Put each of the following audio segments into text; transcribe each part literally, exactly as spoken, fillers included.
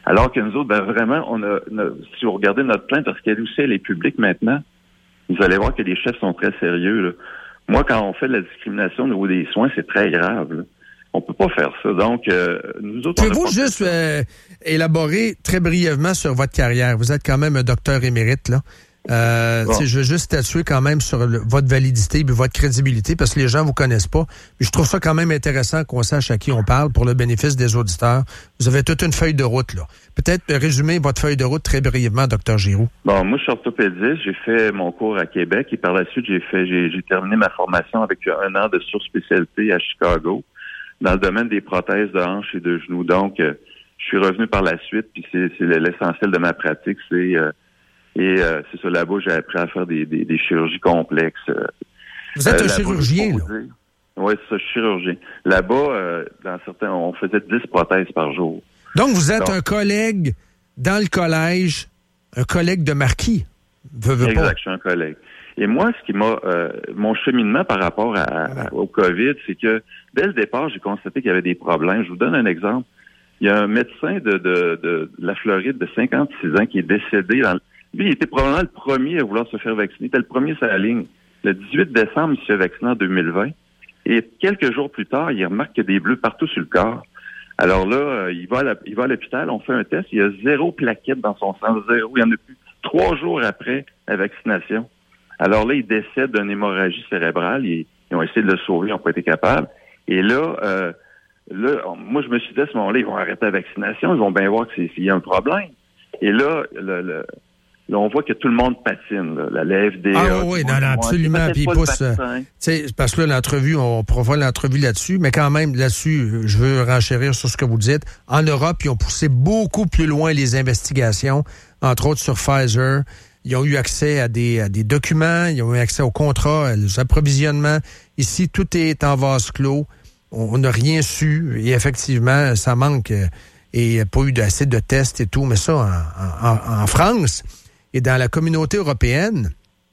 Alors que nous autres, ben vraiment, on a, on a si vous regardez notre plainte, parce qu'elle aussi, elle est publique maintenant, vous allez voir que les chefs sont très sérieux, là. Moi, quand on fait de la discrimination au niveau des soins, c'est très grave, là. On peut pas faire ça. Donc, euh, nous autres... Pouvez-vous juste euh, élaborer très brièvement sur votre carrière? Vous êtes quand même un docteur émérite, là. Euh, bon. Je veux juste statuer quand même sur le, votre validité et votre crédibilité, parce que les gens vous connaissent pas. Mais je trouve ça quand même intéressant qu'on sache à qui on parle pour le bénéfice des auditeurs. Vous avez toute une feuille de route, là. Peut-être résumer votre feuille de route très brièvement, docteur Giroux. Bon, moi, je suis orthopédiste. J'ai fait mon cours à Québec et par la suite, j'ai fait, j'ai, j'ai terminé ma formation avec un an de surspécialité à Chicago dans le domaine des prothèses de hanches et de genoux. Donc, euh, je suis revenu par la suite, puis c'est, c'est l'essentiel de ma pratique, c'est euh, Et euh, c'est ça, là-bas, j'ai appris à faire des, des, des chirurgies complexes. Euh, Vous êtes euh, un chirurgien, là? Oui, c'est ça, chirurgien. Là-bas, euh, dans certains, on faisait dix prothèses par jour. Donc, vous êtes Donc, un collègue dans le collège, un collègue de marquis. Veux, veux exact, pas. je suis un collègue. Et moi, ce qui m'a... Euh, mon cheminement par rapport à, à, au COVID, c'est que dès le départ, j'ai constaté qu'il y avait des problèmes. Je vous donne un exemple. Il y a un médecin de, de, de, de la Floride de cinquante-six ans qui est décédé dans... Lui, il était probablement le premier à vouloir se faire vacciner. Il était le premier sur la ligne. Le dix-huit décembre, il se fait vacciner en deux mille vingt. Et quelques jours plus tard, il remarque qu'il y a des bleus partout sur le corps. Alors là, euh, il va à la, il va à l'hôpital, on fait un test, il y a zéro plaquette dans son sang, zéro. Il y en a plus. Trois jours après la vaccination. Alors là, il décède d'une hémorragie cérébrale. Ils, ils ont essayé de le sauver, ils n'ont pas été capables. Et là, euh, là, moi, je me suis dit à ce moment-là, ils vont arrêter la vaccination, ils vont bien voir qu'il y a un problème. Et là, le... le Là, on voit que tout le monde patine, là. La, la F D A. Ah oui, non, non, absolument. Puis il pousse. Parce que là, l'entrevue, on pourra voir l'entrevue là-dessus, mais quand même, là-dessus, je veux renchérir sur ce que vous dites. En Europe, ils ont poussé beaucoup plus loin les investigations, entre autres sur Pfizer. Ils ont eu accès à des, à des documents, ils ont eu accès aux contrats, aux approvisionnements. Ici, tout est en vase clos. On n'a rien su. Et effectivement, ça manque. Et il n'y a pas eu assez de tests et tout. Mais ça, en, en, en France... Et dans la communauté européenne,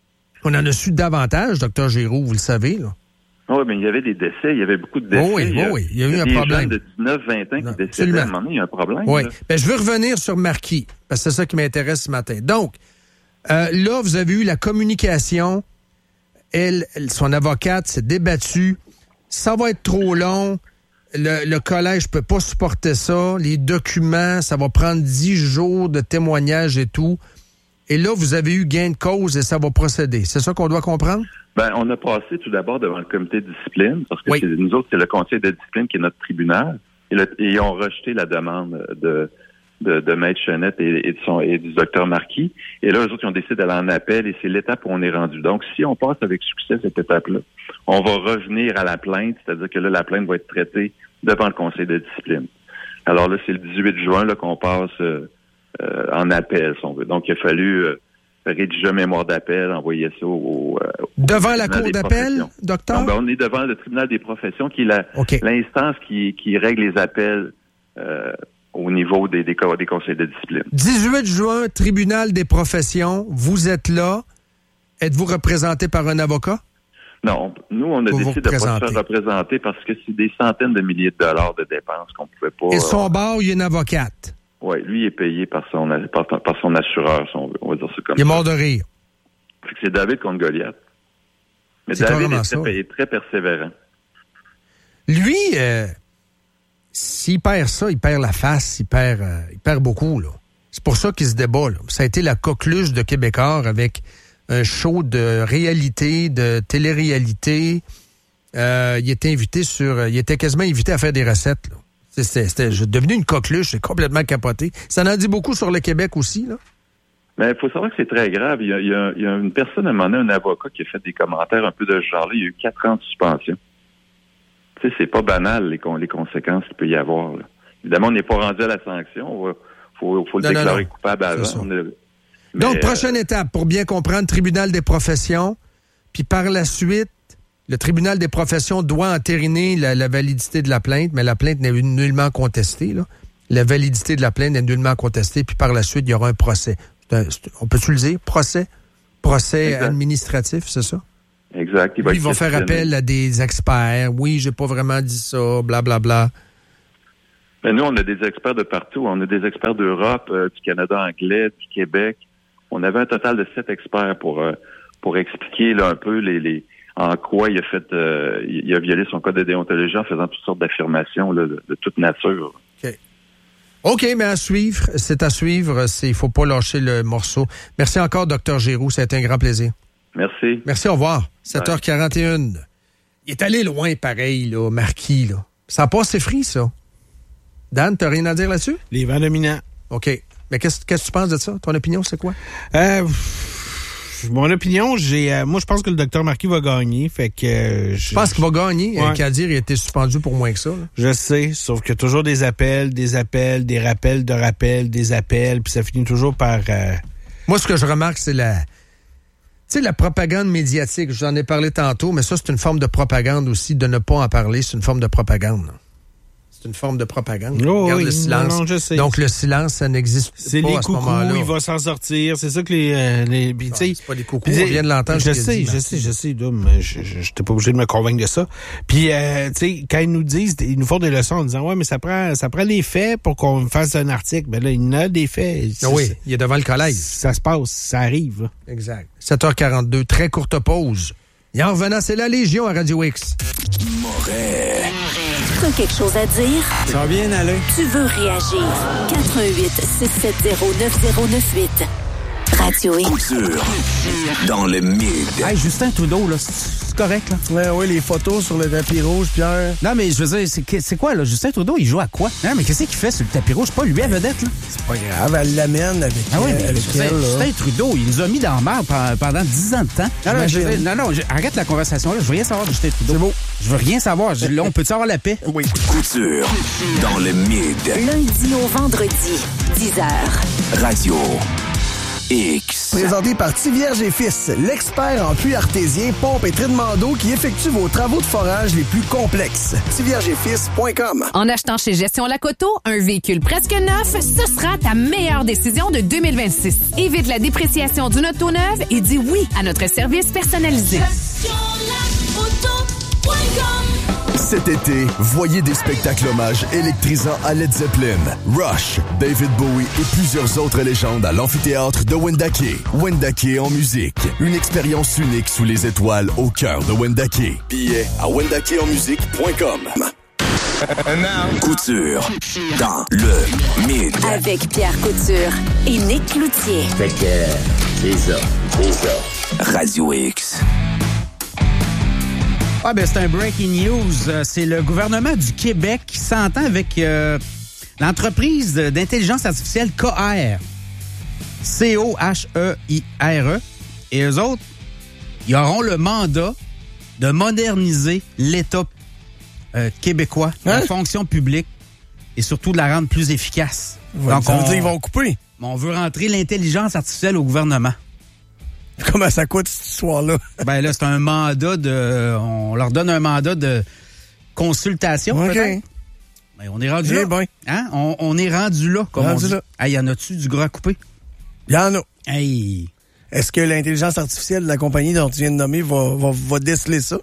on en a su davantage, docteur Giroux, vous le savez, là. Oui, mais il y avait des décès, il y avait beaucoup de décès. Oh oui, oui, oui, il y a eu il y a un des problème. Jeunes de dix-neuf vingt ans qui décédaient, à un moment donné, il y a un problème. Oui, ben, je veux revenir sur Marquis, parce que c'est ça qui m'intéresse ce matin. Donc, euh, là, vous avez eu la communication, elle, elle son avocate s'est débattue, ça va être trop long, le, le collège ne peut pas supporter ça, les documents, ça va prendre dix jours de témoignages et tout. Et là, vous avez eu gain de cause et ça va procéder. C'est ça qu'on doit comprendre? Ben, on a passé tout d'abord devant le comité de discipline, parce que oui. c'est, nous autres, c'est le conseil de discipline qui est notre tribunal. Et, le, et ils ont rejeté la demande de, de, de Maître Chenette et, et, de son, et du docteur Marquis. Et là, eux autres, ils ont décidé d'aller en appel et c'est l'étape où on est rendu. Donc, si on passe avec succès cette étape-là, on va revenir à la plainte, c'est-à-dire que là, la plainte va être traitée devant le conseil de discipline. Alors là, c'est le dix-huit juin là, qu'on passe... Euh, Euh, en appel, si on veut. Donc, il a fallu euh, rédiger un mémoire d'appel, envoyer ça au... au devant la cour d'appel, docteur? Donc, ben, on est devant le tribunal des professions, qui est la, okay. l'instance qui, qui règle les appels euh, au niveau des, des, des conseils de discipline. dix-huit juin, tribunal des professions, vous êtes là. Êtes-vous représenté par un avocat? Non, nous, on a vous décidé de ne pas se faire représenter parce que c'est des centaines de milliers de dollars de dépenses qu'on pouvait pas... Et son bar, il y a une avocate? Oui, lui, il est payé par son, par, par son assureur, si on veut. On va dire ça comme il est ça. mort de rire. Fait que c'est David contre Goliath. Mais c'est David est ça. très, est très persévérant. Lui, euh, s'il perd ça, il perd la face, il perd, euh, il perd beaucoup, là. C'est pour ça qu'il se débat, là. Ça a été la coqueluche de Québécois avec un show de réalité, de télé-réalité. Euh, il était invité sur... Il était quasiment invité à faire des recettes, là. C'était, c'était devenu une coqueluche, c'est complètement capoté. Ça en dit beaucoup sur le Québec aussi, là? Mais il faut savoir que c'est très grave. Il y a, il y a, il y a une personne, à un moment donné, un avocat qui a fait des commentaires un peu de ce genre-là. Il y a eu quatre ans de suspension. Tu sais, c'est pas banal, les, les conséquences qu'il peut y avoir, là. Évidemment, on n'est pas rendu à la sanction. Il faut, faut le non, déclarer non, non. coupable avant. A... Mais, Donc, prochaine euh... étape, pour bien comprendre, tribunal des professions, puis par la suite, le tribunal des professions doit entériner la, la validité de la plainte, mais la plainte n'est nullement contestée, là. La validité de la plainte est nullement contestée, puis par la suite, il y aura un procès. Un, on peut-tu le dire? Procès? Procès exact. Administratif, c'est ça? Exact. Il va Ils vont faire appel à des experts. Oui, j'ai pas vraiment dit ça, blablabla. Bla, bla. Ben, nous, on a des experts de partout. On a des experts d'Europe, euh, du Canada anglais, du Québec. On avait un total de sept experts pour euh, pour expliquer là, un peu les, les en quoi il a fait euh, il a violé son code de déontologie en faisant toutes sortes d'affirmations là, de, de toute nature. OK. OK, mais à suivre. C'est à suivre. Il ne faut pas lâcher le morceau. Merci encore, docteur Giroux. Ça a été un grand plaisir. Merci. Merci, au revoir. sept heures quarante et une. Il est allé loin, pareil, là, Marquis, là. Ça passe ses fris, ça. Dan, t'as rien à dire là-dessus? Les vents dominants. OK. Mais qu'est-ce, qu'est-ce que tu penses de ça? Ton opinion, c'est quoi? Euh, mon opinion, j'ai, euh, moi, je pense que le docteur Marquis va gagner. Fait que. Euh, je pense qu'il va gagner. Ouais. Kadir, il a été suspendu pour moins que ça. Là. Je sais, sauf qu'il y a toujours des appels, des appels, des rappels de rappels, des appels, puis ça finit toujours par. Euh... Moi, ce que je remarque, c'est la. Tu sais, la propagande médiatique. Je vous en ai parlé tantôt, mais ça, c'est une forme de propagande aussi. De ne pas en parler, c'est une forme de propagande. Là. C'est une forme de propagande. Oh, Regarde oui, le silence. non, non, je sais. Donc, le silence, ça n'existe c'est pas les à ce coucous, moment-là. Il va s'en sortir. C'est ça que les... Euh, les non, c'est pas des coucous, pis, on vient de l'entendre. Je sais, je sais, je sais, là, mais je n'étais pas obligé de me convaincre de ça. Puis, euh, tu sais, quand ils nous disent, ils nous font des leçons en disant, ouais, mais ça prend ça prend des faits pour qu'on fasse un article. Ben là, il y en a des faits. Ah oui, il est devant le collège. Ça se passe, ça arrive. Là. Exact. sept heures quarante-deux, très courte pause. Et en revenant, c'est la Légion à Radio X. Moret. T'as quelque chose à dire? Ça va bien aller. Tu veux réagir? quatre un huit six sept zéro neuf zéro neuf huit. Radio X. Couture. Dans le mid. Hey, Justin Trudeau, là, c'est correct, là? Ouais, ouais, les photos sur le tapis rouge, Pierre. Non, mais je veux dire, c'est, c'est quoi, là? Justin Trudeau, il joue à quoi? Non, mais qu'est-ce qu'il fait sur le tapis rouge? C'est pas lui à vedette, là? C'est pas grave, elle l'amène avec, ah oui, mais euh, avec Justin, elle, là. Justin Trudeau, il nous a mis dans la merde pendant dix ans de temps. Non, non, je, non, non je, arrête la conversation, là. Je veux rien savoir de Justin Trudeau. C'est beau. Je veux rien savoir. Je, là, on peut-tu avoir la paix? Oui. Couture. Dans le mid. Lundi au vendredi, dix heures. Radio X. Présenté par Tivierge et Fils, l'expert en puits artésien, pompe et traitement d'eau qui effectue vos travaux de forage les plus complexes. tivierge et fils point com. En achetant chez Gestion Lacoto, un véhicule presque neuf, ce sera ta meilleure décision de deux mille vingt-six. Évite la dépréciation d'une auto neuve et dis oui à notre service personnalisé. gestion lacoto point com. Cet été, voyez des spectacles hommages électrisants à Led Zeppelin, Rush, David Bowie et plusieurs autres légendes à l'amphithéâtre de Wendake. Wendake en musique. Une expérience unique sous les étoiles au cœur de Wendake. Billets à wendake en musique point com. Couture. Dans le mid. Avec Pierre Couture et Nick Cloutier. Fait que, c'est ça, c'est ça. Radio X. Ah ben c'est un breaking news. C'est le gouvernement du Québec qui s'entend avec euh, l'entreprise d'intelligence artificielle C O R. C O H E I R E. Et eux autres, ils auront le mandat de moderniser l'État euh, québécois, hein? La fonction publique, et surtout de la rendre plus efficace. Ouais, donc, ça veut on, dire qu'ils vont couper. On veut rentrer l'intelligence artificielle au gouvernement. Comment ça coûte, cette histoire-là? Ben là, c'est un mandat de... On leur donne un mandat de consultation, okay. Peut-être. Ben, on est rendu J'ai là. Bien. Hein? On, on est rendu là, comme rendu on dit. Là. Hey, y en a-tu du gras à couper? Y en a. Hey. Est-ce que l'intelligence artificielle de la compagnie dont tu viens de nommer va, va, va déceler ça?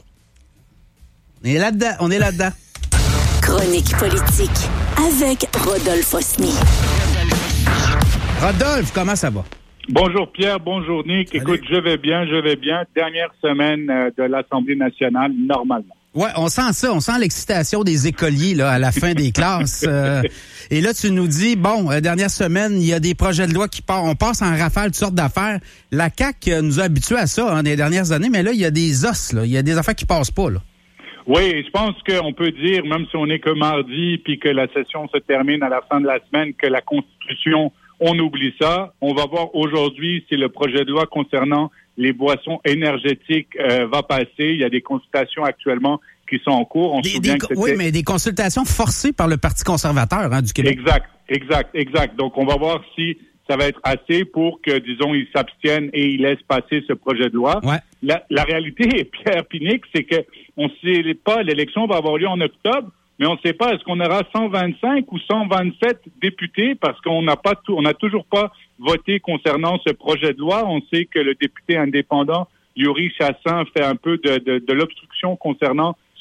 On est là-dedans. On est là-dedans. Chronique politique avec Rodolphe Osny. Rodolphe, comment ça va? Bonjour Pierre, bonjour Nick. Salut. Écoute, je vais bien, je vais bien. Dernière semaine euh, de l'Assemblée nationale, normalement. Ouais, on sent ça, on sent l'excitation des écoliers là à la fin des classes. Euh, et là, tu nous dis, bon, euh, dernière semaine, il y a des projets de loi qui partent, on passe en rafale, toutes sortes d'affaires. La C A Q nous a habitués à ça hein, des dernières années, mais là, il y a des os, là, il y a des affaires qui passent pas, là. Oui, je pense qu'on peut dire, même si on n'est que mardi, puis que la session se termine à la fin de la semaine, que la Constitution, on oublie ça. On va voir aujourd'hui si le projet de loi concernant les boissons énergétiques euh, va passer. Il y a des consultations actuellement qui sont en cours. On des, se souvient des, que oui, mais des consultations forcées par le Parti conservateur hein, du Québec. Exact, exact, exact. Donc, on va voir si ça va être assez pour que, disons, ils s'abstiennent et ils laissent passer ce projet de loi. Ouais. La, la réalité, Pierre Pinique, c'est que on sait pas, l'élection va avoir lieu en octobre, mais on ne sait pas, est-ce qu'on aura cent vingt-cinq ou cent vingt-sept députés parce qu'on n'a pas tout, on n'a toujours pas voté concernant ce projet de loi. On sait que le député indépendant Yuri Chassin fait un peu de, de, de l'obstruction concernant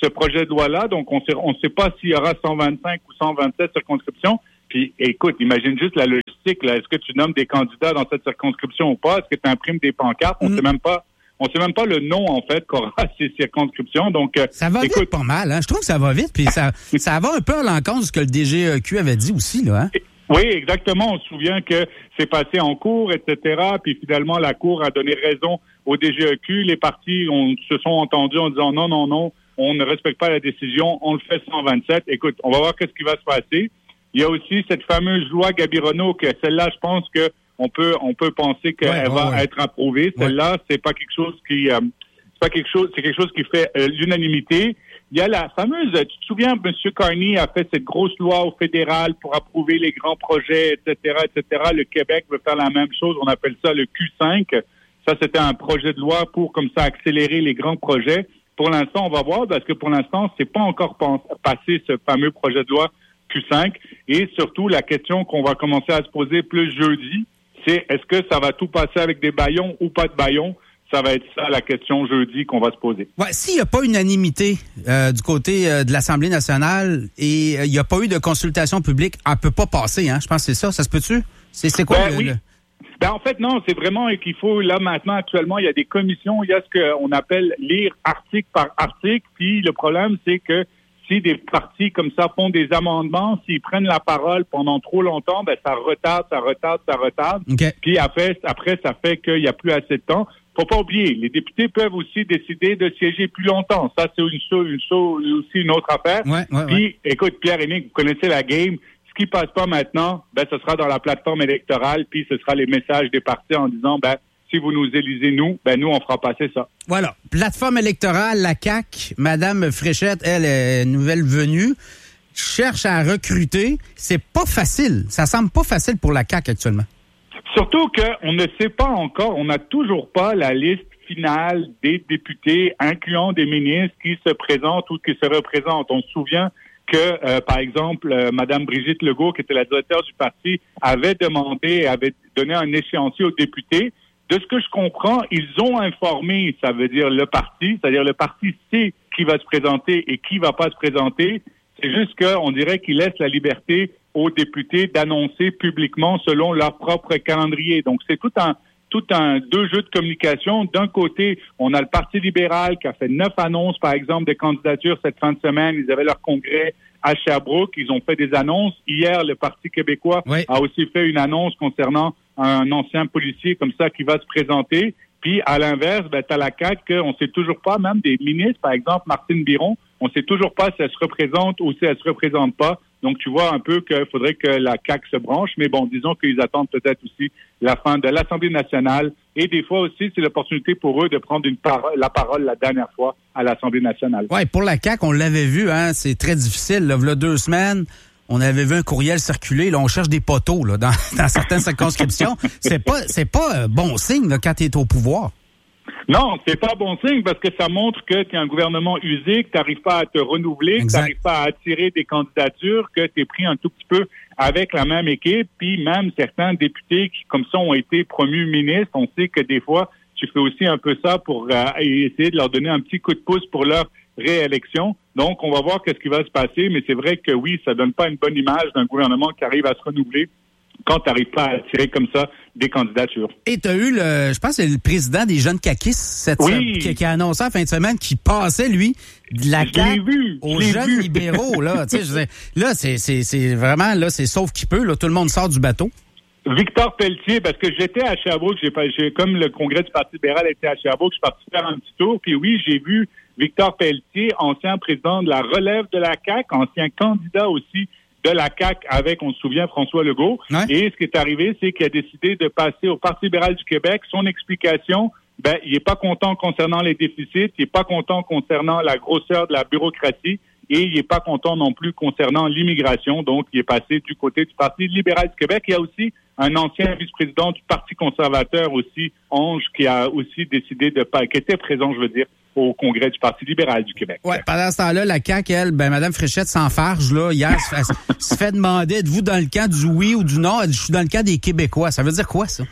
ce projet de loi-là. Donc, on sait, on sait pas s'il y aura cent vingt-cinq ou cent vingt-sept circonscriptions. Puis, écoute, imagine juste la logistique, là. Est-ce que tu nommes des candidats dans cette circonscription ou pas? Est-ce que tu imprimes des pancartes? On mm. sait même pas. On sait même pas le nom, en fait, qu'aura ces circonscriptions. Donc, ça va écoute, vite pas mal, hein? Je trouve que ça va vite, puis ça, ça va un peu à l'encontre de ce que le D G E Q avait dit aussi, là, hein? Oui, exactement. On se souvient que c'est passé en cours, et cetera. Puis finalement, la Cour a donné raison au D G E Q. Les partis on, se sont entendus en disant non, non, non, on ne respecte pas la décision, on le fait cent vingt-sept. Écoute, on va voir qu'est-ce qui va se passer. Il y a aussi cette fameuse loi Gabironneau, que celle-là, je pense que on peut on peut penser qu'elle ouais, va ouais. être approuvée. Celle-là, ouais. c'est pas quelque chose qui euh, c'est pas quelque chose, c'est quelque chose qui fait euh, l'unanimité. Il y a la fameuse, tu te souviens, M. Carney a fait cette grosse loi au fédéral pour approuver les grands projets, et cetera, et cetera. Le Québec veut faire la même chose. On appelle ça le Q cinq. Ça, c'était un projet de loi pour, comme ça, accélérer les grands projets. Pour l'instant, on va voir, parce que pour l'instant, c'est pas encore passé ce fameux projet de loi Q cinq. Et surtout, la question qu'on va commencer à se poser plus jeudi, c'est est-ce que ça va tout passer avec des bâillons ou pas de bâillons? Ça va être ça la question jeudi qu'on va se poser. Ouais, s'il n'y a pas unanimité euh, du côté euh, de l'Assemblée nationale et il euh, n'y a pas eu de consultation publique, elle ne peut pas passer, hein? Je pense que c'est ça. Ça se peut-tu? C'est, c'est quoi ben, le, oui. le... Ben, en fait, non, c'est vraiment qu'il faut, là, maintenant, actuellement, il y a des commissions, il y a ce qu'on appelle lire article par article, puis le problème, c'est que si des partis comme ça font des amendements, s'ils prennent la parole pendant trop longtemps, ben ça retarde, ça retarde, ça retarde. Okay. Puis après, après, ça fait qu'il n'y a plus assez de temps. Faut pas oublier, les députés peuvent aussi décider de siéger plus longtemps. Ça, c'est une chose, une chose, aussi une autre affaire. Ouais, ouais, Puis, ouais. écoute, Pierre-Éric, vous connaissez la game. Ce qui passe pas maintenant, ben, ce sera dans la plateforme électorale, puis ce sera les messages des partis en disant, ben, si vous nous élisez, nous, ben, nous, on fera passer ça. Voilà. Plateforme électorale, la C A Q, Madame Fréchette, elle est nouvelle venue, cherche à recruter. C'est pas facile. Ça semble pas facile pour la C A Q actuellement. Surtout qu'on ne sait pas encore, on n'a toujours pas la liste finale des députés, incluant des ministres qui se présentent ou qui se représentent. On se souvient que, euh, par exemple, euh, Mme Brigitte Legault, qui était la directeur du parti, avait demandé, avait donné un échéancier aux députés. De ce que je comprends, ils ont informé, ça veut dire le parti, c'est-à-dire le parti sait qui va se présenter et qui va pas se présenter. C'est juste qu'on dirait qu'ils laissent la liberté aux députés d'annoncer publiquement selon leur propre calendrier. Donc, c'est tout un tout un deux jeux de communication. D'un côté, on a le Parti libéral qui a fait neuf annonces, par exemple, de candidatures cette fin de semaine. Ils avaient leur congrès à Sherbrooke. Ils ont fait des annonces. Hier, le Parti québécois oui. a aussi fait une annonce concernant un ancien policier comme ça qui va se présenter. Puis, à l'inverse, ben, t'as la C A Q, on sait toujours pas, même des ministres, par exemple, Martine Biron, on sait toujours pas si elle se représente ou si elle se représente pas. Donc, tu vois un peu qu'il faudrait que la C A Q se branche. Mais bon, disons qu'ils attendent peut-être aussi la fin de l'Assemblée nationale. Et des fois aussi, c'est l'opportunité pour eux de prendre une par- la parole la dernière fois à l'Assemblée nationale. Oui, pour la C A Q, on l'avait vu, hein, c'est très difficile. Là, il y a deux semaines, on avait vu un courriel circuler. Là, on cherche des poteaux là, dans, dans certaines circonscriptions. C'est pas, c'est pas bon signe là, quand tu es au pouvoir. Non, c'est pas bon signe parce que ça montre que tu es un gouvernement usé, que tu n'arrives pas à te renouveler, exact. Que tu n'arrives pas à attirer des candidatures, que tu es pris un tout petit peu avec la même équipe, puis même certains députés qui, comme ça, ont été promus ministres, on sait que des fois, tu fais aussi un peu ça pour euh, essayer de leur donner un petit coup de pouce pour leur réélection. Donc, on va voir qu'est-ce qui va se passer, mais c'est vrai que oui, ça donne pas une bonne image d'un gouvernement qui arrive à se renouveler quand tu n'arrives pas à attirer comme ça des candidatures. Et tu as eu, le, je pense, c'est le président des jeunes caquistes cette oui. semaine, qui, qui a annoncé en fin de semaine qu'il passait, lui, de la C A Q aux jeunes vu. libéraux. Là, tu sais, là c'est, c'est, c'est vraiment, là, c'est sauf qui peut. Là, tout le monde sort du bateau. Victor Pelletier, parce que j'étais à Sherbrooke, j'ai, j'ai, comme le congrès du Parti libéral était à Sherbrooke, je suis parti faire un petit tour, puis oui, j'ai vu Victor Pelletier, ancien président de la relève de la C A Q, ancien candidat aussi de la C A Q avec, on se souvient, François Legault. Ouais. Et ce qui est arrivé, c'est qu'il a décidé de passer au Parti libéral du Québec. Son explication, ben, il est pas content concernant les déficits, il est pas content concernant la grosseur de la bureaucratie et il est pas content non plus concernant l'immigration. Donc, il est passé du côté du Parti libéral du Québec. Il y a aussi un ancien vice-président du Parti conservateur aussi, Ange, qui a aussi décidé de pas, qui était présent, je veux dire, au congrès du Parti libéral du Québec. Ouais, pendant ce temps-là, la C A Q, elle, ben, Mme Fréchette s'enfarge, là, hier, se fait, se fait demander, êtes-vous dans le camp du oui ou du non? Elle dit, je suis dans le camp des Québécois. Ça veut dire quoi, ça?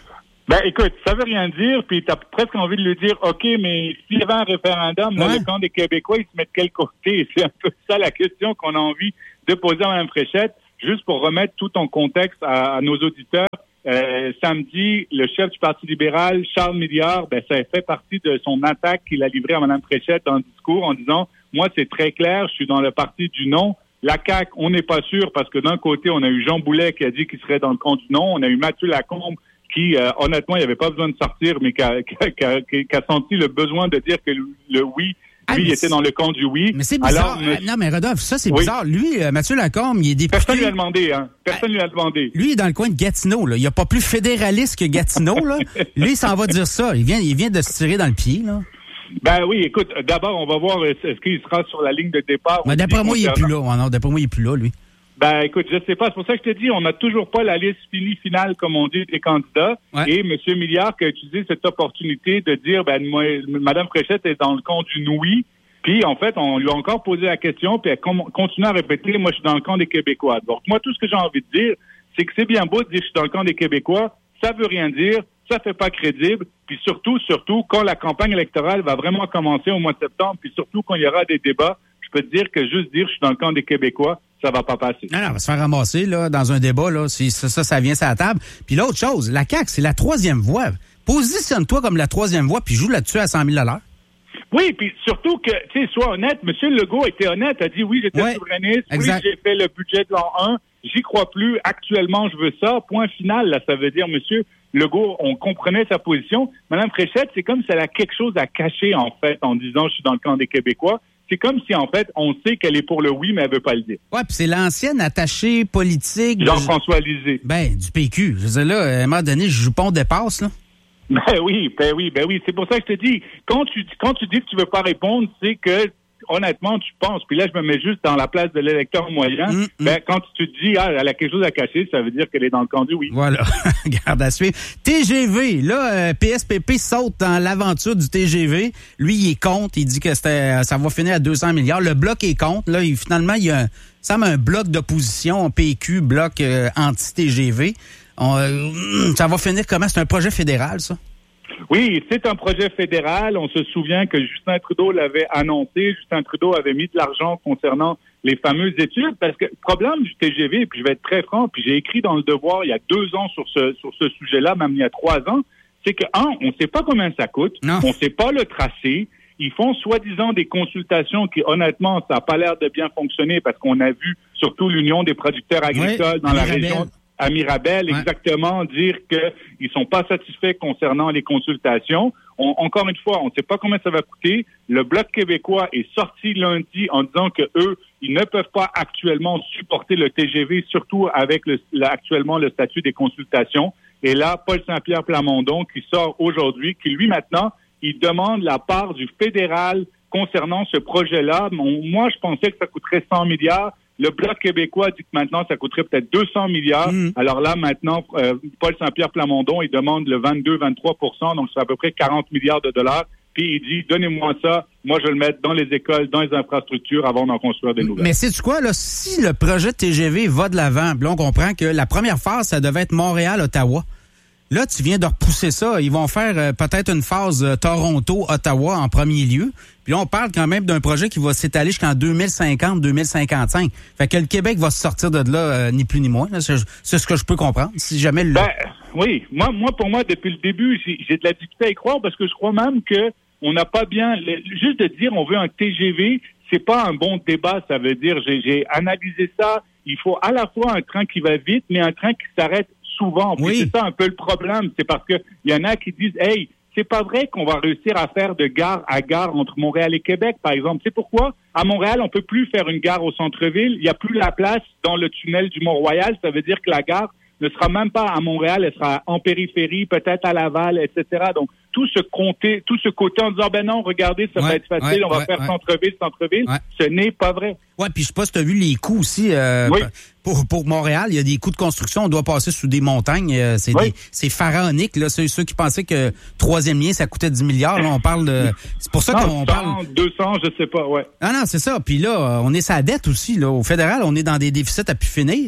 Ben, écoute, ça veut rien dire, puis t'as presque envie de lui dire, OK, mais s'il y avait un référendum, là, ouais. le camp des Québécois, ils se mettent de quel côté? C'est un peu ça la question qu'on a envie de poser à Mme Fréchette, juste pour remettre tout en contexte à, à nos auditeurs. Euh, samedi, le chef du Parti libéral, Charles Milliard, ben, ça fait partie de son attaque qu'il a livrée à Mme Fréchette dans le discours en disant, moi, c'est très clair, je suis dans le parti du non. La C A Q, on n'est pas sûr parce que d'un côté, on a eu Jean Boulet qui a dit qu'il serait dans le camp du non. On a eu Mathieu Lacombe qui, euh, honnêtement, il n'y avait pas besoin de sortir, mais qui a, qui, a, qui, a, qui a senti le besoin de dire que le, le oui, ah, lui, était dans le camp du oui. Mais c'est bizarre. Alors, mais... Non, mais Rodolphe, ça, c'est oui. bizarre. Lui, euh, Mathieu Lacombe, il est député... Personne lui a demandé, hein. Personne lui a demandé. Lui, il est dans le coin de Gatineau, là. Il n'y a pas plus fédéraliste que Gatineau, là. Lui, il s'en va dire ça. Il vient, il vient de se tirer dans le pied, là. Ben oui, écoute, d'abord, on va voir est-ce qu'il sera sur la ligne de départ. Mais d'après moi, il n'est plus là. Non, d'après moi, il n'est plus là, lui. Ben, écoute, je sais pas. C'est pour ça que je te dis, on n'a toujours pas la liste finie finale, comme on dit, des candidats. Ouais. Et M. Milliard qui a utilisé cette opportunité de dire, ben, moi, Mme Fréchette est dans le camp du oui. Puis, en fait, on lui a encore posé la question, puis elle continue à répéter, moi, je suis dans le camp des Québécois. Donc, moi, tout ce que j'ai envie de dire, c'est que c'est bien beau de dire, je suis dans le camp des Québécois. Ça veut rien dire. Ça fait pas crédible. Puis surtout, surtout, quand la campagne électorale va vraiment commencer au mois de septembre, puis surtout quand il y aura des débats, je peux te dire que juste dire, je suis dans le camp des Québécois, ça va pas passer. Non, non, on va se faire ramasser, là, dans un débat, là, si ça, ça, ça vient sur la table. Puis l'autre chose, la C A Q, c'est la troisième voie. Positionne-toi comme la troisième voie, puis joue là-dessus à cent mille dollars. Oui, puis surtout que, tu sais, sois honnête, M. Legault était honnête, a dit oui, j'étais ouais, souverainiste, exact. Oui, j'ai fait le budget de l'an un, j'y crois plus, actuellement, je veux ça, point final, là, ça veut dire, monsieur Legault, on comprenait sa position. Mme Fréchette, c'est comme si elle a quelque chose à cacher, en fait, en disant, je suis dans le camp des Québécois. C'est comme si, en fait, on sait qu'elle est pour le oui, mais elle veut pas le dire. Ouais, puis c'est l'ancienne attachée politique. Jean-François Lisée. Ben, du P Q. Je veux dire, là, à un moment donné, je joue pas, on dépasse, là. Ben oui, ben oui, ben oui. C'est pour ça que je te dis, quand tu, quand tu dis que tu veux pas répondre, c'est que, honnêtement, tu penses, puis là, je me mets juste dans la place de l'électeur moyen, mmh, ben, mmh. quand tu te dis, ah, elle a quelque chose à cacher, ça veut dire qu'elle est dans le camp du oui. Voilà. Garde à suivre. T G V, là, euh, P S P P saute dans l'aventure du T G V. Lui, il est contre. Il dit que c'était, ça va finir à deux cents milliards. Le bloc est contre. Là, il, finalement, il y a un, ça me un bloc d'opposition, un P Q, bloc euh, anti-T G V. On, euh, ça va finir comment? C'est un projet fédéral, ça? Oui, c'est un projet fédéral. On se souvient que Justin Trudeau l'avait annoncé. Justin Trudeau avait mis de l'argent concernant les fameuses études. Parce que le problème du T G V, puis je vais être très franc, puis j'ai écrit dans Le Devoir il y a deux ans sur ce sur ce sujet-là, même il y a trois ans, c'est que, un, on ne sait pas combien ça coûte. Non. On ne sait pas le tracé. Ils font soi-disant des consultations qui, honnêtement, ça n'a pas l'air de bien fonctionner parce qu'on a vu surtout l'Union des producteurs agricoles oui, dans la région... à Mirabel, ouais. exactement, dire qu'ils sont pas satisfaits concernant les consultations. On, encore une fois, on ne sait pas combien ça va coûter. Le Bloc québécois est sorti lundi en disant que eux, ils ne peuvent pas actuellement supporter le T G V, surtout avec le, la, actuellement le statut des consultations. Et là, Paul Saint-Pierre Plamondon qui sort aujourd'hui, qui lui maintenant, il demande la part du fédéral concernant ce projet-là. Moi, je pensais que ça coûterait cent milliards. Le Bloc québécois dit que maintenant, ça coûterait peut-être deux cents milliards. Mmh. Alors là, maintenant, euh, Paul Saint-Pierre Plamondon, il demande le vingt-deux à vingt-trois pour cent, donc c'est à peu près quarante milliards de dollars. Puis il dit, donnez-moi ça, moi je vais le mettre dans les écoles, dans les infrastructures avant d'en construire des nouvelles. Mais sais-tu quoi, là, si le projet de T G V va de l'avant, là, on comprend que la première phase, ça devait être Montréal-Ottawa. Là, tu viens de repousser ça. Ils vont faire euh, peut-être une phase euh, Toronto-Ottawa en premier lieu. Puis là, on parle quand même d'un projet qui va s'étaler jusqu'en deux mille cinquante deux mille cinquante-cinq. Fait que le Québec va se sortir de là, euh, ni plus ni moins. Là. C'est, c'est ce que je peux comprendre. Si jamais le... Ben, oui. Moi, moi, pour moi, depuis le début, j'ai, j'ai de la difficulté à y croire parce que je crois même que on n'a pas bien... Le, juste de dire on veut un T G V, c'est pas un bon débat. Ça veut dire, j'ai, j'ai analysé ça. Il faut à la fois un train qui va vite, mais un train qui s'arrête souvent. Puis oui. C'est ça un peu le problème. C'est parce que il y en a qui disent, hey, c'est pas vrai qu'on va réussir à faire de gare à gare entre Montréal et Québec, par exemple. C'est pourquoi, à Montréal, on peut plus faire une gare au centre-ville. Il y a plus la place dans le tunnel du Mont-Royal. Ça veut dire que la gare ne sera même pas à Montréal, elle sera en périphérie, peut-être à Laval, et cetera. Donc, tout ce côté, tout ce côté en disant, ben non, regardez, ça ouais, va être facile, ouais, on va ouais, faire ouais. centre-ville, centre-ville. Ouais. Ce n'est pas vrai. Ouais, puis je sais pas si tu as vu les coûts aussi. Euh, oui. Pour, pour Montréal, il y a des coûts de construction, on doit passer sous des montagnes. Euh, c'est, oui. des, c'est pharaonique, là. Ceux, ceux qui pensaient que troisième lien, ça coûtait dix milliards, là, on parle de... C'est pour ça non, qu'on cent, parle... deux cents, je sais pas, ouais. Ah non, c'est ça. Puis là, on est sa dette aussi, là. Au fédéral, on est dans des déficits à pu finir.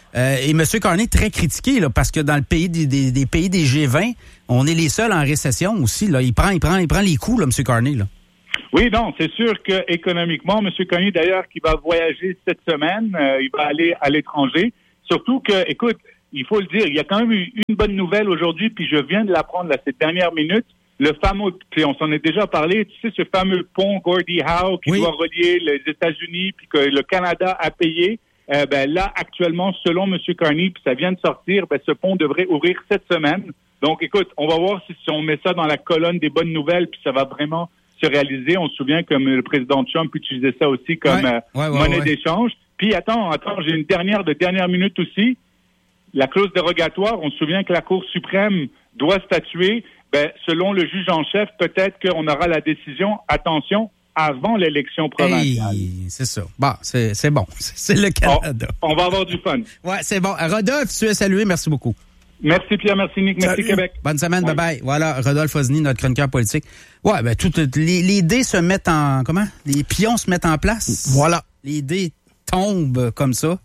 Euh, et M. Carney est très critiqué là, parce que dans le pays des, des, des pays des G vingt, on est les seuls en récession aussi. Là. Il prend, il prend, il prend les coups, là, M. Carney. Là. Oui, non, c'est sûr que économiquement, M. Carney, d'ailleurs, qui va voyager cette semaine, euh, il va aller à l'étranger. Surtout que, écoute, il faut le dire, il y a quand même eu une bonne nouvelle aujourd'hui, puis je viens de l'apprendre là, ces dernières minutes. Le fameux, puis on s'en est déjà parlé, tu sais, ce fameux pont Gordie Howe qui oui. doit relier les États-Unis, puis que le Canada a payé. Euh, ben là, actuellement, selon M. Carney, puis ça vient de sortir, ben ce pont devrait ouvrir cette semaine. Donc, écoute, on va voir si, si on met ça dans la colonne des bonnes nouvelles, puis ça va vraiment se réaliser. On se souvient que le président Trump utilisait ça aussi comme ouais, euh, ouais, ouais, monnaie ouais. d'échange. Puis, attends, attends, j'ai une dernière de dernière minute aussi. La clause dérogatoire, on se souvient que la Cour suprême doit statuer. Ben, selon le juge en chef, peut-être qu'on aura la décision, attention, avant l'élection provinciale. Hey, c'est ça. Bon, c'est, c'est bon. C'est le Canada. On, on va avoir du fun. Ouais, c'est bon. Rodolphe, tu es salué. Merci beaucoup. Merci Pierre, merci Nick, merci Salut. Québec. Bonne semaine, bye bye. Voilà, Rodolphe Osny, notre chroniqueur politique. Ouais, ben toutes les, les dés se mettent en comment? Les pions se mettent en place. Voilà. Les dés tombent comme ça.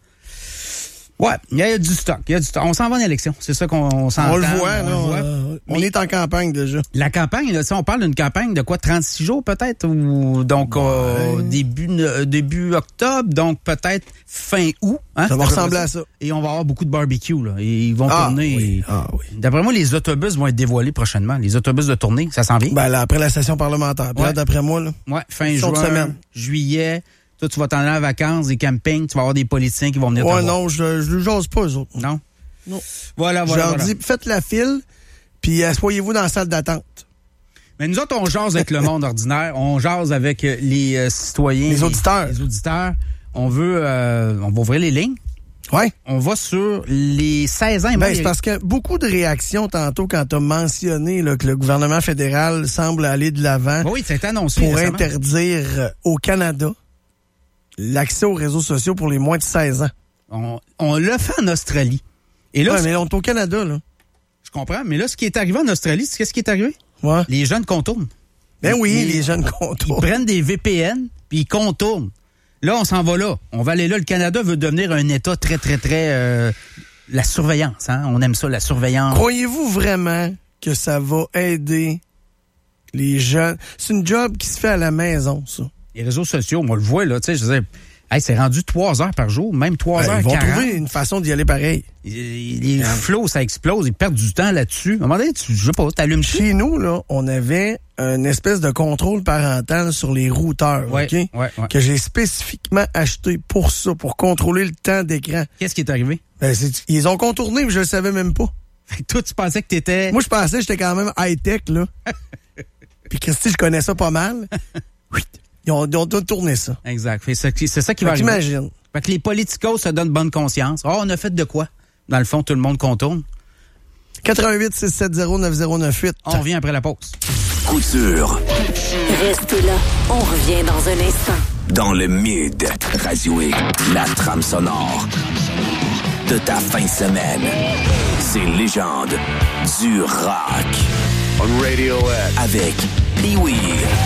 Ouais, il y a du stock, il y a du stock. On s'en va en élection, c'est ça qu'on s'entend. On le voit, on, là, le voit. Euh, on est en campagne déjà. La campagne, là, on parle d'une campagne de quoi, trente-six jours peut-être, ou donc ouais. euh, début euh, début octobre, donc peut-être fin août. Hein, ça va ressembler à ça. Et on va avoir beaucoup de barbecue là, et ils vont ah, tourner. Oui. Et, ah, oui. D'après moi, les autobus vont être dévoilés prochainement. Les autobus de tournée, ça s'en vient. Ben là, après la session parlementaire, ouais. là, d'après moi là. Ouais, fin juin, semaine. Juillet. Toi, tu vas t'en aller en vacances, des campings, tu vas avoir des politiciens qui vont venir ouais, te voir. Ouais, non, je je j'ose pas, eux autres. Non? Non. Voilà, voilà. Je leur voilà. dis, faites la file, puis asseyez-vous dans la salle d'attente. Mais nous autres, on jase avec le monde ordinaire, on jase avec les euh, citoyens. Les auditeurs. Les, les auditeurs. On veut, euh, on va ouvrir les lignes. Ouais. On va sur les seize ans. Ben, moi, c'est les... parce que beaucoup de réactions tantôt quand tu as mentionné là, que le gouvernement fédéral semble aller de l'avant oui, c'est annoncé pour récemment. interdire euh, au Canada l'accès aux réseaux sociaux pour les moins de seize ans. On, on l'a fait en Australie. Et là, ouais, mais on est au Canada, là. Je comprends, mais là, ce qui est arrivé en Australie, c'est qu'est-ce qui est arrivé? Ouais. Les jeunes contournent. Ben oui, les, les jeunes contournent. Ils prennent des V P N, puis ils contournent. Là, on s'en va là. On va aller là. Le Canada veut devenir un État très, très, très... Euh, la surveillance, hein? On aime ça, la surveillance. Croyez-vous vraiment que ça va aider les jeunes? C'est une job qui se fait à la maison, ça. Les réseaux sociaux, on le voit, là, tu sais, je veux dire, hey, c'est rendu trois heures par jour, même trois heures quarante. Ils vont quarante. trouver une façon d'y aller pareil. Les, les flots, ça explose, ils perdent du temps là-dessus. À un moment donné, tu, je sais pas, t'allumes tout. Chez nous, là, on avait une espèce de contrôle parental sur les routeurs, ouais, OK? Ouais, ouais. Que j'ai spécifiquement acheté pour ça, pour contrôler le temps d'écran. Qu'est-ce qui est arrivé? Ben, c'est, ils ont contourné, mais je le savais même pas. Fait que toi, tu pensais que t'étais... Moi, je pensais que j'étais quand même high-tech, là. Puis Christy, je connais ça pas mal. Ils ont, ils ont tourné ça. Exact. C'est, c'est ça qui va fait arriver. T'imagines. Fait que les politicos se donnent bonne conscience. Oh, on a fait de quoi? Dans le fond, tout le monde contourne. quatre un huit six sept zéro neuf zéro neuf huit. On revient après la pause. Couture. Restez là. On revient dans un instant. Dans le Mid, Radio X, la trame sonore de ta fin de semaine. Ces légendes du rock. On Radio X. Avec Pee-Wee.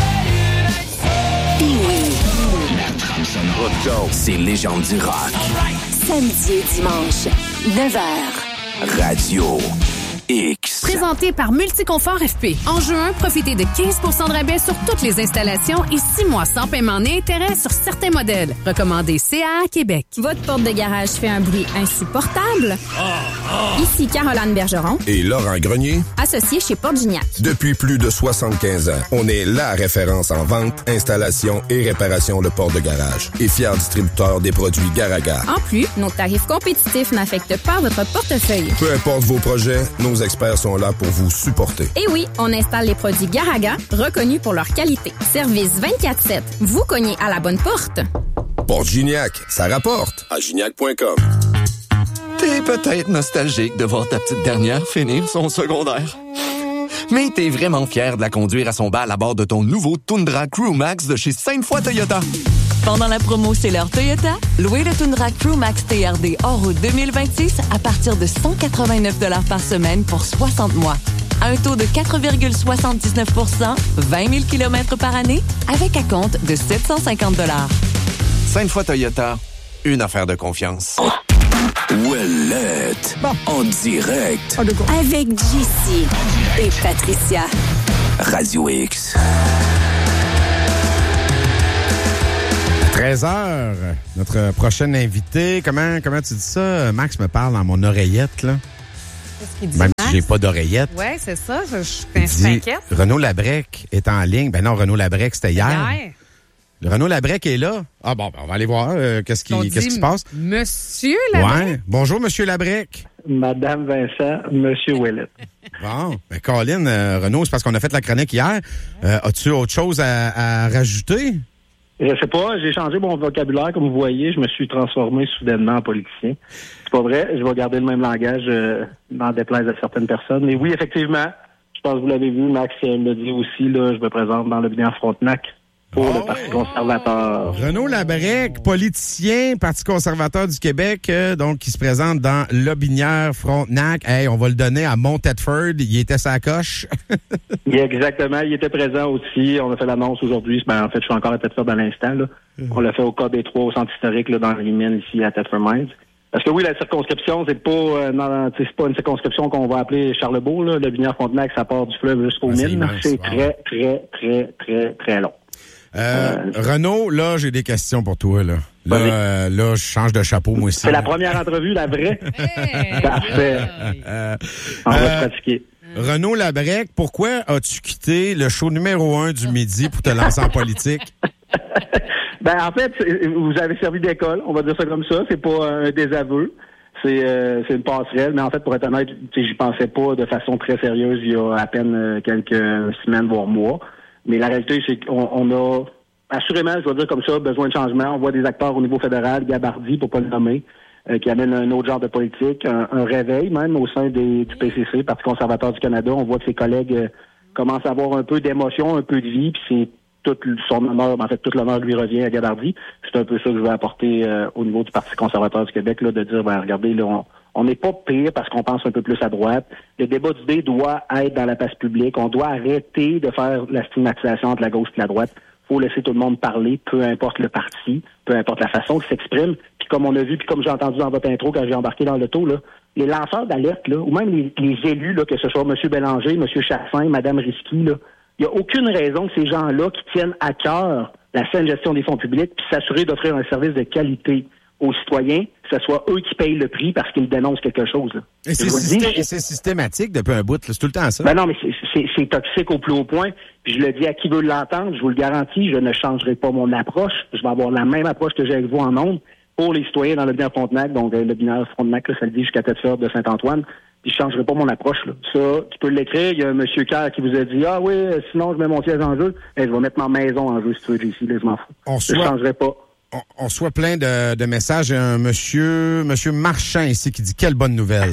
Pee-Wee. Let's go. Ces légendes du rock. Samedi et dimanche, neuf heures. Radio X. Présenté par Multiconfort F P. En juin, profitez de quinze pour cent de rabais sur toutes les installations et six mois sans paiement ni intérêt sur certains modèles. Recommandé C A A Québec. Votre porte de garage fait un bruit insupportable? Ici Caroline Bergeron et Laurent Grenier, associés chez Porte Gignac. Depuis plus de soixante-quinze ans, on est la référence en vente, installation et réparation de portes de garage et fier distributeur des produits Garaga. En plus, nos tarifs compétitifs n'affectent pas votre portefeuille. Peu importe vos projets, nos experts sont là pour vous supporter. Et oui, on installe les produits Garaga, reconnus pour leur qualité. Service vingt-quatre sept. Vous cognez à la bonne porte. Porte Gignac, ça rapporte. À gignac point com. T'es peut-être nostalgique de voir ta petite dernière finir son secondaire. Mais t'es vraiment fier de la conduire à son bal à bord de ton nouveau Tundra Crew Max de chez Sainte-Foy Toyota. Pendant la promo C'est l'heure Toyota, louez le Tundra Crew Max T R D hors route deux mille vingt-six à partir de cent quatre-vingt-neuf dollars par semaine pour soixante mois. À un taux de quatre virgule soixante-dix-neuf pour cent, vingt mille kilomètres par année, avec un compte de sept cent cinquante dollars. Sainte-Foy Toyota, une affaire de confiance. Ouellette. Bon. En direct. Avec J C et Patricia. Radio X. treize heures, notre prochaine invité. Comment, comment tu dis ça? Max me parle dans mon oreillette, là. Qu'est-ce qu'il dit, Même Max? si j'ai pas d'oreillette. Oui, c'est ça. Je, je, Il je dit, t'inquiète. Renaud Labrec est en ligne. Ben non, Renaud Labrec, c'était hier. Hier. Le Renaud Labrec est là. Ah bon, ben on va aller voir euh, qu'est-ce qui, On qu'est-ce dit qui se passe. Monsieur Labrec. Ouais. Bonjour, Monsieur Labrec. Madame Vincent, Monsieur Ouellette. Bon, ben Colin, euh, Renaud, c'est parce qu'on a fait la chronique hier. Euh, as-tu autre chose à, à rajouter? Je sais pas, j'ai changé mon vocabulaire, comme vous voyez. Je me suis transformé soudainement en politicien. C'est pas vrai, je vais garder le même langage, euh, n'en déplaise à certaines personnes. Mais oui, effectivement, je pense que vous l'avez vu, Max me dit aussi, là, je me présente dans le Binière Frontenac pour oh, le Parti conservateur. Renaud Labrec, politicien, Parti conservateur du Québec, euh, donc qui se présente dans Lobinière Frontenac. Hey, on va le donner à Mont Tedford. Il était sa coche. Exactement, il était présent aussi. On a fait l'annonce aujourd'hui. Ben, en fait, je suis encore à Tedford à l'instant. Là. Mm-hmm. On l'a fait au K B trois, au centre historique, là, dans les mines ici à Tedford Mines. Parce que oui, la circonscription, c'est pas euh, non, c'est pas une circonscription qu'on va appeler Charlebourg. Là. Le Binière Frontenac, ça part du fleuve jusqu'aux ouais, mines. C'est, c'est wow. très, très, très, très, très long. Euh, euh, Renaud, là, j'ai des questions pour toi, là. Là, euh, là, je change de chapeau, moi aussi. C'est la première entrevue, la vraie. Hey, parfait. Euh, On va euh, se pratiquer. Renaud Labrec, pourquoi as-tu quitté le show numéro un du midi pour te lancer en politique? Ben, en fait, vous avez servi d'école, on va dire ça comme ça. C'est pas un désaveu. C'est, euh, c'est une passerelle, mais en fait, pour être honnête, j'y pensais pas de façon très sérieuse il y a à peine quelques semaines, voire mois. Mais la réalité, c'est qu'on on a, assurément, je vais dire comme ça, besoin de changement. On voit des acteurs au niveau fédéral, Gabardi, pour pas le nommer, euh, qui amènent un autre genre de politique, un, un réveil même au sein des, du P C C, Parti conservateur du Canada. On voit que ses collègues euh, commencent à avoir un peu d'émotion, un peu de vie, puis c'est tout son honneur, en fait, tout l'honneur lui revient à Gabardi. C'est un peu ça que je veux apporter euh, au niveau du Parti conservateur du Québec, là, de dire, ben, regardez, là, on On n'est pas pire parce qu'on pense un peu plus à droite. Le débat d'idées doit être dans la place publique. On doit arrêter de faire la stigmatisation entre la gauche et la droite. Il faut laisser tout le monde parler, peu importe le parti, peu importe la façon qu'il s'exprime. Puis comme on a vu, puis comme j'ai entendu dans votre intro quand j'ai embarqué dans l'auto, là, les lanceurs d'alerte, là, ou même les, les élus, là, que ce soit M. Bélanger, M. Chassin, Mme Risky, là, il n'y a aucune raison que ces gens-là qui tiennent à cœur la saine gestion des fonds publics puis s'assurer d'offrir un service de qualité aux citoyens, que ce soit eux qui payent le prix parce qu'ils dénoncent quelque chose. Là. Et c'est, systé- et c'est systématique depuis un bout, là. C'est tout le temps ça. Ben non, mais c'est, c'est, c'est toxique au plus haut point. Puis je le dis à qui veut l'entendre, je vous le garantis, je ne changerai pas mon approche. Je vais avoir la même approche que j'ai avec vous en ondes pour les citoyens dans le binaire Frontenac. Donc, le binaire Frontenac, là, ça le dit jusqu'à Tedford de Saint-Antoine. Puis je changerai pas mon approche. Là. Ça, tu peux l'écrire. Il y a un monsieur Kerr qui vous a dit, ah oui, sinon je mets mon siège en jeu. Eh, je vais mettre ma maison en jeu si tu veux, J C, là, je m'en fous. On je ne changerai pas. On, on reçoit plein de, de messages. Il y a un monsieur, monsieur Marchand ici qui dit quelle bonne nouvelle.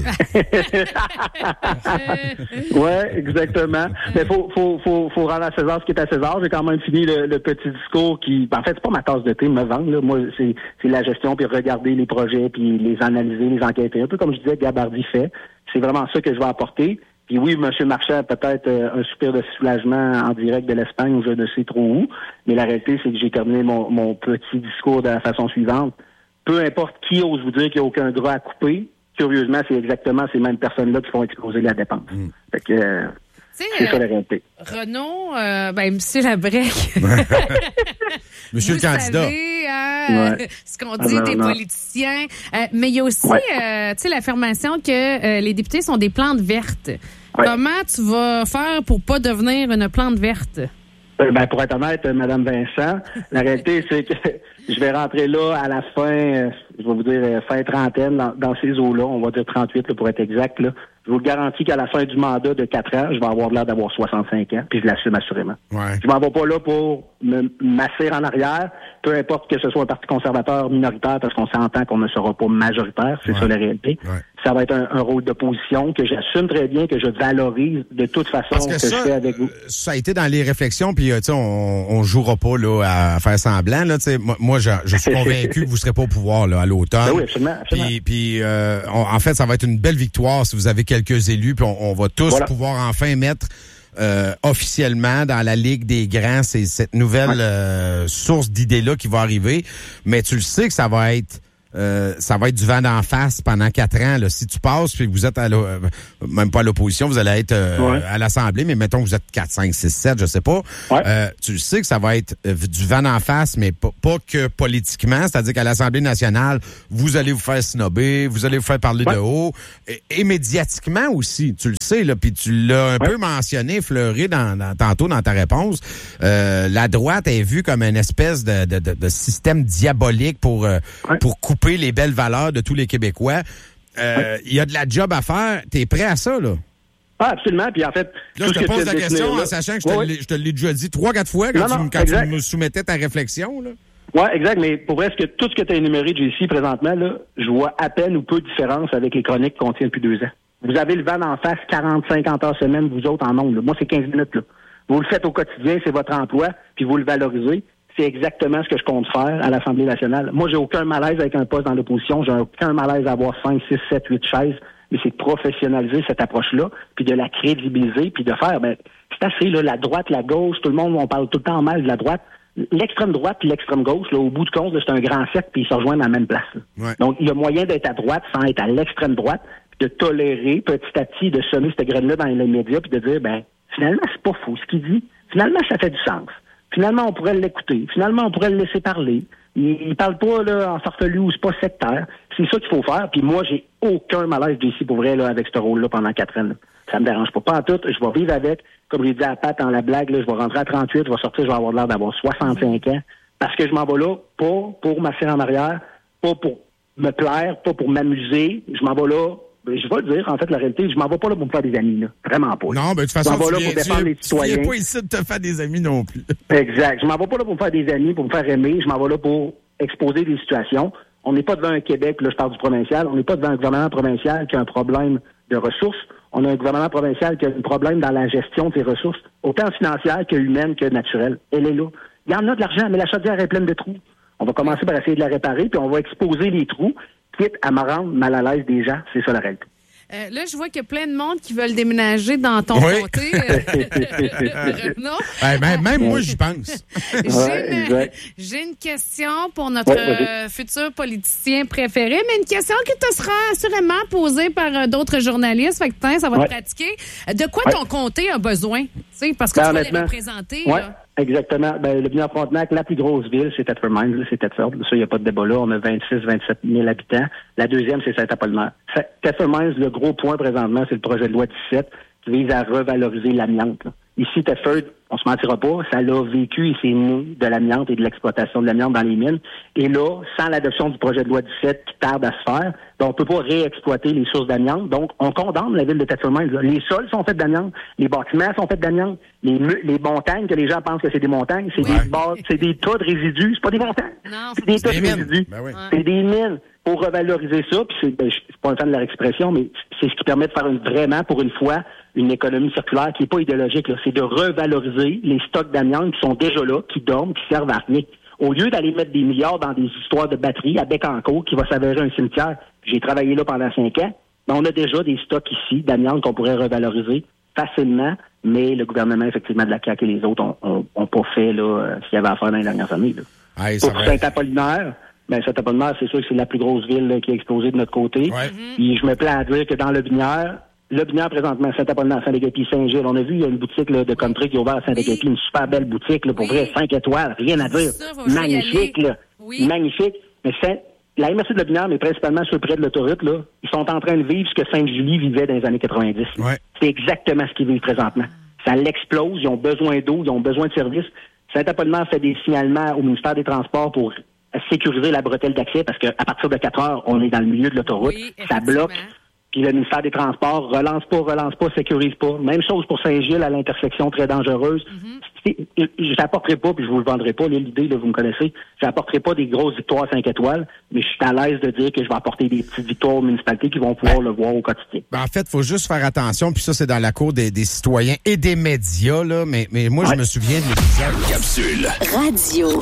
Ouais, exactement. Mais faut, faut, faut, faut rendre à César ce qui est à César. J'ai quand même fini le, le petit discours qui, en fait, c'est pas ma tasse de thé, me vendre, là. Moi, c'est, c'est la gestion puis regarder les projets puis les analyser, les enquêter. Un peu comme je disais, Gabardi fait. C'est vraiment ça que je vais apporter. Puis oui, M. Marchand a peut-être euh, un soupir de soulagement en direct de l'Espagne ou je ne sais trop où, mais la réalité, c'est que j'ai terminé mon, mon petit discours de la façon suivante. Peu importe qui ose vous dire qu'il n'y a aucun gras à couper, curieusement, c'est exactement ces mêmes personnes-là qui font exploser la dépense. Mmh. Fait que euh, c'est ça la réalité. Renaud, euh, ben, M. Labrec. Monsieur vous le candidat. Savez, hein, ouais. ce qu'on dit ah, des non. politiciens. Euh, mais il y a aussi ouais. euh, tu sais, l'affirmation que euh, les députés sont des plantes vertes. Ouais. Comment tu vas faire pour pas devenir une plante verte? Euh, ben, pour être honnête, Mme Vincent, la réalité, c'est que je vais rentrer là à la fin, euh, je vais vous dire, euh, fin trentaine, dans, dans ces eaux-là, on va dire trente-huit là, pour être exact. Là. Je vous le garantis qu'à la fin du mandat de quatre ans, je vais avoir l'air d'avoir soixante-cinq ans, puis je l'assume assurément. Ouais. Je m'en vais pas là pour me masser en arrière, peu importe que ce soit un parti conservateur minoritaire, parce qu'on s'entend qu'on ne sera pas majoritaire, c'est ouais. ça la réalité. Ouais. Ça va être un, un rôle d'opposition que j'assume très bien, que je valorise de toute façon Parce que, que ça, je fais avec vous. Ça a été dans les réflexions, puis tu sais, on, on jouera pas là à faire semblant. Là, moi, moi, je, je suis convaincu que vous serez pas au pouvoir là à l'automne. Ben oui, absolument. absolument. Puis, puis euh, on, en fait, ça va être une belle victoire si vous avez quelques élus, puis on, on va tous voilà. pouvoir enfin mettre euh, officiellement dans la Ligue des grands c'est cette nouvelle ouais. euh, source d'idées là qui va arriver. Mais tu le sais que ça va être euh, ça va être du vent d'en face pendant quatre ans. Là. Si tu passes, puis que vous êtes à l'o- euh, même pas à l'opposition, vous allez être euh, Ouais. à l'Assemblée, mais mettons que vous êtes quatre, cinq, six, sept, je sais pas. Ouais. Euh, tu sais que ça va être euh, du vent d'en face, mais pas, pas que politiquement. C'est-à-dire qu'à l'Assemblée nationale, vous allez vous faire snobber, vous allez vous faire parler Ouais. de haut. Et, et médiatiquement aussi, tu le sais, là, puis tu l'as un Ouais. peu mentionné, fleuré dans, dans- tantôt dans ta réponse. Euh, la droite est vue comme une espèce de, de, de, de système diabolique pour, euh, Ouais. pour couper les belles valeurs de tous les Québécois. Euh, Il y a de la job à faire. T'es prêt à ça, là? Ah, absolument. Puis en fait, Là, tout je ce te que pose tu la viens de question définir, en là- sachant que je te Ouais, ouais. l'ai- je te l'ai déjà dit trois, quatre fois quand, Non, tu, non, me- quand exact. tu me soumettais ta réflexion, là. Oui, exact, mais pour vrai, ce que, tout ce que tu as énuméré, J C, présentement, là, je vois à peine ou peu de différence avec les chroniques qu'on tient depuis deux ans. Vous avez le vent en face quarante, cinquante heures semaine, vous autres, en ondes. là. Moi, c'est quinze minutes. Là. Vous le faites au quotidien, c'est votre emploi, puis vous le valorisez. C'est exactement ce que je compte faire à l'Assemblée nationale. Moi, j'ai aucun malaise avec un poste dans l'opposition. J'ai aucun malaise à avoir cinq, six, sept, huit chaises. Mais c'est de professionnaliser cette approche-là, puis de la crédibiliser, puis de faire, ben, c'est assez, là, la droite, la gauche, tout le monde, on parle tout le temps mal de la droite. L'extrême droite et l'extrême gauche, là, au bout du compte, là, c'est un grand cercle, puis ils se rejoignent à la même place. là. Ouais. Donc, il y a moyen d'être à droite sans être à l'extrême droite, puis de tolérer petit à petit, de semer cette graine-là dans les médias, puis de dire, ben, finalement, c'est pas faux ce qu'il dit. Finalement, ça fait du sens. Finalement, on pourrait l'écouter. Finalement, on pourrait le laisser parler. Il, il parle pas là, en farfelu ou c'est pas sectaire. C'est ça qu'il faut faire. Puis moi, j'ai aucun malaise d'ici pour vrai là, avec ce rôle-là pendant quatre ans. Là. Ça me dérange pas. Pas en tout. Je vais vivre avec. Comme j'ai dit à Pat dans la blague, là, je vais rentrer à trente-huit, je vais sortir, je vais avoir l'air d'avoir soixante-cinq ans. Parce que je m'en vais là, pas pour m'asseoir en arrière, pas pour me plaire, pas pour m'amuser. Je m'en vais là. Je vais le dire, en fait, la réalité, je m'en vais pas là pour me faire des amis, là. Vraiment pas. là. Non, ben, de toute Je façon, m'en vais tu là viens, pour défendre tu les viens- tu citoyens. viens pas ici de te faire des amis non plus. Exact. Je m'en vais pas là pour me faire des amis, pour me faire aimer. Je m'en vais là pour exposer des situations. On n'est pas devant un Québec, là, je parle du provincial. On n'est pas devant un gouvernement provincial qui a un problème de ressources. On a un gouvernement provincial qui a un problème dans la gestion de ses ressources, autant financières que humaines que naturelles. Elle est là. Il y en a de l'argent, mais la chaudière est pleine de trous. On va commencer par essayer de la réparer, puis on va exposer les trous, quitte à me rendre mal à l'aise des gens. C'est ça la réalité. Euh, là, je vois qu'il y a plein de monde qui veulent déménager dans ton Oui. comté. non? Ouais, ben, même moi, j'y pense. J'ai Ouais, une, exact. j'ai une question pour notre Ouais, vas-y. euh, futur politicien préféré, mais une question qui te sera assurément posée par euh, d'autres journalistes. Fait que tiens, ça va Ouais. te pratiquer. De quoi Ouais. ton comté a besoin? Tu sais, parce que Ben, tu vas les honnêtement, représenter. Oui, là. exactement. Ben, le Bilan Frontenac, la plus grosse ville, c'est Thetford Mines, là, c'est Thetford. Ça, il n'y a pas de débat là. On a vingt-six, vingt-sept mille habitants. La deuxième, c'est Saint-Apollinaire. Sa- Thetford Mines, le gros point présentement, c'est le projet de loi dix-sept qui vise à revaloriser l'amiante. là. Ici, Thetford, on se mentira pas, ça l'a vécu et c'est né de l'amiante et de l'exploitation de l'amiante dans les mines. Et là, sans l'adoption du projet de loi dix-sept qui tarde à se faire, ben, on peut pas réexploiter les sources d'amiante. Donc, on condamne la ville de Thetford Mines. là. Les sols sont faits d'amiante, les bâtiments sont faits d'amiante, les, mu- les montagnes que les gens pensent que c'est des montagnes, c'est des bas- c'est des tas de résidus, c'est pas des montagnes. Non, C'est des tas des de mines. résidus. Ben oui. C'est des mines. Pour revaloriser ça, puis c'est, ben, je suis pas un fan de leur expression, mais c'est ce qui permet de faire une, vraiment, pour une fois, une économie circulaire qui n'est pas idéologique. Là. C'est de revaloriser les stocks d'amiante qui sont déjà là, qui dorment, qui servent à rien. Au lieu d'aller mettre des milliards dans des histoires de batteries à Bécancour, qui va s'avérer un cimetière, j'ai travaillé là pendant cinq ans, ben, on a déjà des stocks ici d'amiante qu'on pourrait revaloriser facilement, mais le gouvernement, effectivement, de la C A Q et les autres ont, ont, ont pas fait là, euh, ce qu'il y avait à faire dans les dernières années. Là. Hey, ça Pour va- Saint-Apollinaire, ben Saint-Apollinaire, c'est sûr que c'est la plus grosse ville là, qui a explosé de notre côté. Ouais. Puis je me plais à dire que dans le Binière, le Binière présentement, Saint-Apollinaire, Saint-Agapi, Saint-Gilles, on a vu, il y a une boutique là, de country qui est ouverte à Saint-Agapi, Oui. une super belle boutique, là, pour Oui. vrai, cinq étoiles, rien à dire. Ça, faut que je y Magnifique, aller. là. Oui. Magnifique. Mais Saint- la M R C de Le Binière, mais principalement ceux près de l'autoroute, là, ils sont en train de vivre ce que Sainte-Julie vivait dans les années quatre-vingt-dix. Ouais. C'est exactement ce qu'ils vivent présentement. Ça l'explose, ils ont besoin d'eau, ils ont besoin de services. Saint-Apollinaire fait des signalements au ministère des Transports pour sécuriser la bretelle d'accès parce qu'à partir de quatre heures, on est dans le milieu de l'autoroute. Oui, ça bloque. effectivement. Puis le ministère des Transports relance pas, relance pas, sécurise pas. Même chose pour Saint-Gilles à l'intersection très dangereuse. C'est- Je n'apporterai pas, puis je vous le vendrai pas, là, l'idée, là, vous me connaissez, je n'apporterai pas des grosses victoires cinq étoiles, mais je suis à l'aise de dire que je vais apporter des petites victoires aux municipalités qui vont pouvoir le voir au quotidien. Ben, en fait, il faut juste faire attention, puis ça, c'est dans la cour des, des citoyens et des médias, là, mais, mais moi, Ouais. je me souviens de l'épisode. Capsule. Radio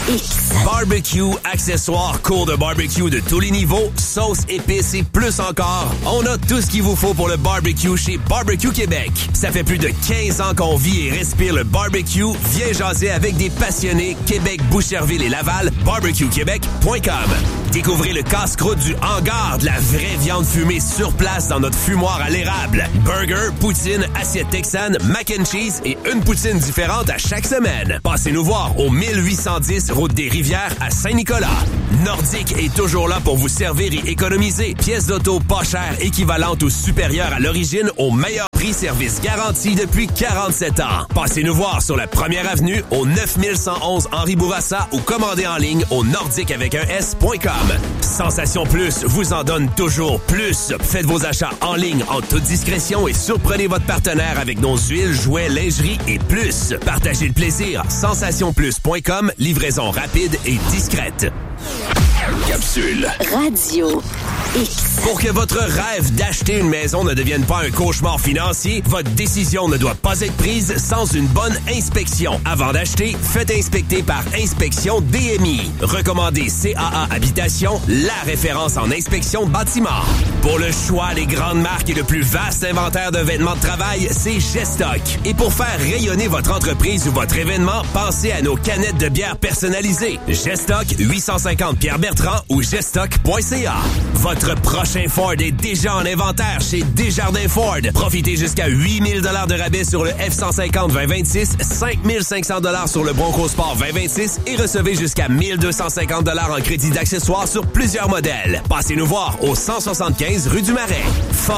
X. Barbecue, accessoires, cours de barbecue de tous les niveaux, sauce, épices et plus encore. On a tout ce qu'il vous faut pour le barbecue chez Barbecue Québec. Ça fait plus de quinze ans qu'on vit et respire le barbecue. Viens jaser avec des passionnés. Québec, Boucherville et Laval. barbecue québec point com. Découvrez le casse-croûte du hangar, de la vraie viande fumée sur place dans notre fumoir à l'érable. Burger, poutine, assiette texane, mac and cheese et une poutine différente à chaque semaine. Passez nous voir au mille huit cent dix route des Rivières à Saint-Nicolas. Nordique est toujours là pour vous servir et économiser. Pièces d'auto pas chères, équivalentes ou supérieures à l'origine au meilleur prix, service garanti depuis quarante-sept ans. Passez nous voir sur la première avenue au neuf mille cent onze Henri Bourassa ou commandez en ligne au nordique avec un S point com. Sensation Plus vous en donne toujours plus. Faites vos achats en ligne en toute discrétion et surprenez votre partenaire avec nos huiles, jouets, lingerie et plus. Partagez le plaisir. sensation plus point com, livraison rapide et discrète. Capsule Radio X. Pour que votre rêve d'acheter une maison ne devienne pas un cauchemar financier, votre décision ne doit pas être prise sans une bonne inspection. Avant d'acheter, faites inspecter par Inspection D M I. Recommandé C A A Habitation, la référence en inspection de bâtiment. Pour le choix, les grandes marques et le plus vaste inventaire de vêtements de travail, c'est Gestock. Et pour faire rayonner votre entreprise ou votre événement, pensez à nos canettes de bière personnalisées. Gestock, huit cent cinquante Pierre-Bertrand ou gestock point c a. Votre prochain Ford est déjà en inventaire chez Desjardins Ford. Profitez jusqu'à huit mille dollars de rabais sur le F cent cinquante vingt vingt-six, cinq mille cinq cents dollars sur le Bronco Sport vingt vingt-six et recevez jusqu'à mille deux cent cinquante dollars en crédit d'accessoires sur plusieurs modèles. Passez nous voir au cent soixante-quinze rue du Marais. Ford